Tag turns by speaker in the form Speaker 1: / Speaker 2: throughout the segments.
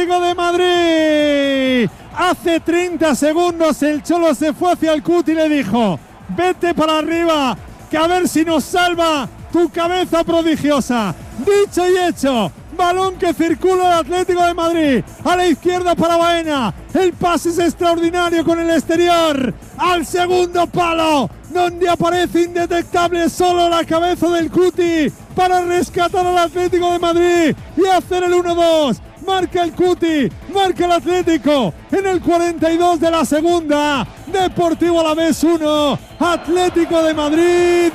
Speaker 1: Atlético de Madrid. Hace 30 segundos el Cholo se fue hacia el Cuti y le dijo: vete para arriba, que a ver si nos salva tu cabeza prodigiosa. Dicho y hecho, balón que circula el Atlético de Madrid, a la izquierda para Baena, el pase es extraordinario con el exterior, al segundo palo, donde aparece indetectable solo la cabeza del Cuti, para rescatar al Atlético de Madrid y hacer el 1-2, marca el Cuti, marca el Atlético, en el 42 de la segunda, Deportivo Alavés 1, Atlético de Madrid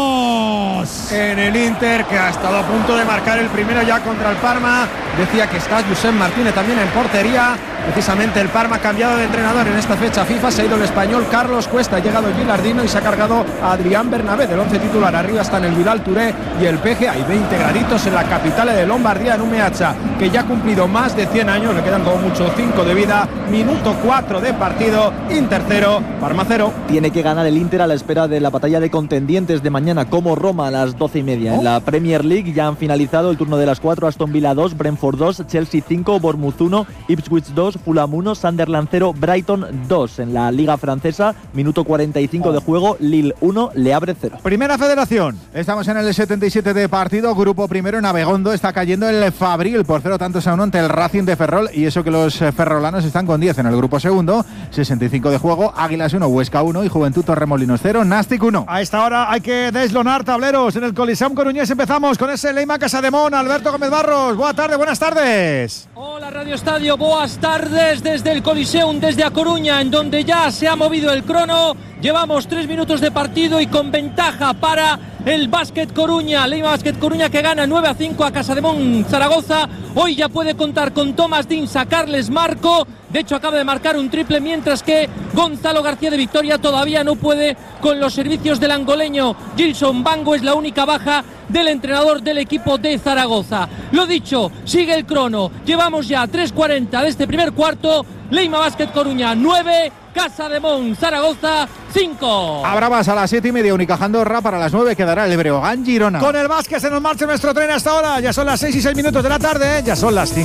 Speaker 1: 2.
Speaker 2: En el Inter, que ha estado a punto de marcar el primero ya contra el Parma, decía que está Josep Martínez también en portería. Precisamente el Parma ha cambiado de entrenador en esta fecha FIFA, se ha ido el español Carlos Cuesta, ha llegado Gilardino y se ha cargado a Adrián Bernabé del 11 titular. Arriba están el Vidal Touré y el Peje. Hay 20 graditos en la capital de Lombardía, en un Meazza que ya ha cumplido más de 100 años, le quedan como mucho 5 de vida. Minuto 4 de partido, Inter 0, Parma 0.
Speaker 3: Tiene que ganar el Inter a la espera de la batalla de contendientes de mañana, como Roma a las 12:30. En la Premier League ya han finalizado el turno de las 4, Aston Villa 2, Brentford 2, Chelsea 5, Bournemouth 1, Ipswich 2, Fulham 1, Sunderland 0, Brighton 2. En la Liga Francesa, minuto 45 de juego, Lille 1, Le Havre 0.
Speaker 4: Primera Federación. Estamos en el 77 de partido, grupo primero. En Abegondo está cayendo el Fabril por 0 tantos a 1 ante el Racing de Ferrol, y eso que los ferrolanos están con 10 en el grupo segundo. 65 de juego, Águilas 1, Huesca 1 y Juventud Torremolinos 0, Nastic 1.
Speaker 5: A esta hora hay que deslonar tableros en el Coliseum Coruñés. Empezamos con ese Leima Casademón, Alberto Gómez Barros. Buenas tardes.
Speaker 6: Hola Radio Estadio, buenas tardes desde el Coliseum, desde A Coruña, en donde ya se ha movido el crono. Llevamos 3 minutos de partido y con ventaja para el Básquet Coruña. Leima Básquet Coruña, que gana 9-5 a Casademón Zaragoza. Hoy ya puede contar con Tomás Dinsa, Carles Marco. De hecho, acaba de marcar un triple, mientras que Gonzalo García de Victoria todavía no puede con los servicios del angoleño. Gilson Bango es la única baja del entrenador del equipo de Zaragoza. Lo dicho, sigue el crono. Llevamos ya 3:40 de este primer cuarto. Leima Básquet Coruña 9, Casademón Zaragoza 5.
Speaker 4: Habrá más a las 7:30, Unicaja Andorra. Para las 9 quedará el Breogán Girona.
Speaker 5: Con el básquet se nos marcha nuestro tren hasta ahora. Ya son las 6 y 6 minutos de la tarde. Ya son las 5.